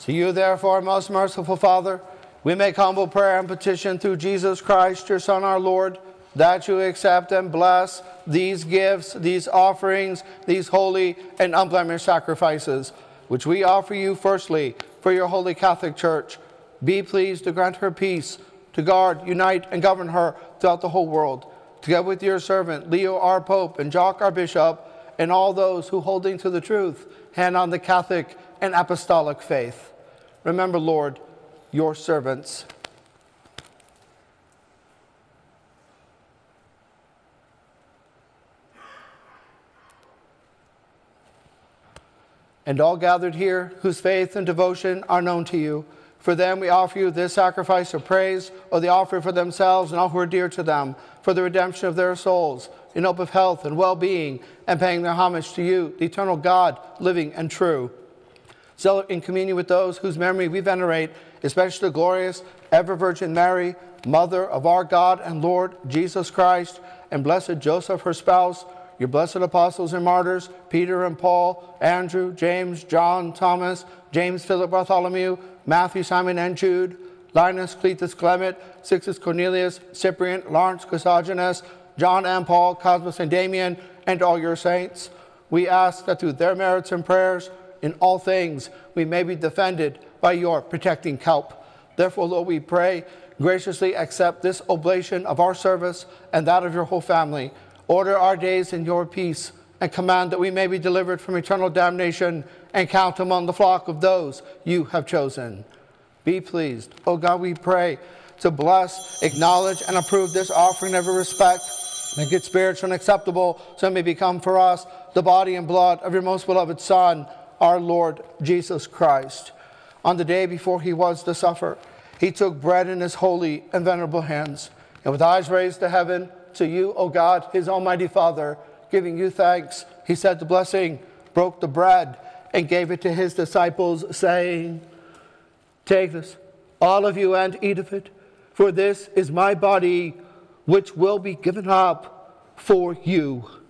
To you, therefore, most merciful Father, we make humble prayer and petition through Jesus Christ, your Son, our Lord, that you accept and bless these gifts, these offerings, these holy and unblemished sacrifices, which we offer you firstly for your holy Catholic Church. Be pleased to grant her peace, to guard, unite, and govern her throughout the whole world, together with your servant, Leo our Pope, and Jock our Bishop, and all those who, holding to the truth, hand on the Catholic and Apostolic faith. Remember, Lord, your servants. And all gathered here whose faith and devotion are known to you. For them we offer you this sacrifice of praise, or the offering for themselves and all who are dear to them, for the redemption of their souls, in hope of health and well-being, and paying their homage to you, the eternal God, living and true. Zealot in communion with those whose memory we venerate, especially the glorious, ever-Virgin Mary, Mother of our God and Lord Jesus Christ, and blessed Joseph, her spouse, your blessed apostles and martyrs, Peter and Paul, Andrew, James, John, Thomas, James, Philip, Bartholomew, Matthew, Simon, and Jude, Linus, Cletus, Clement, Sixtus, Cornelius, Cyprian, Lawrence, Chrysogonus, John and Paul, Cosmas and Damian, and all your saints. We ask that through their merits and prayers, in all things, we may be defended by your protecting help. Therefore, Lord, we pray, graciously accept this oblation of our service and that of your whole family. Order our days in your peace, and command that we may be delivered from eternal damnation and count among the flock of those you have chosen. Be pleased, O God, we pray, to bless, acknowledge, and approve this offering of your respect. Make it spiritual and acceptable, so it may become for us the body and blood of your most beloved Son, our Lord Jesus Christ. On the day before he was to suffer, he took bread in his holy and venerable hands, and with eyes raised to heaven, to you, O God, his almighty Father, giving you thanks, he said the blessing, broke the bread, and gave it to his disciples, saying, "Take this, all of you, and eat of it, for this is my body, which will be given up for you."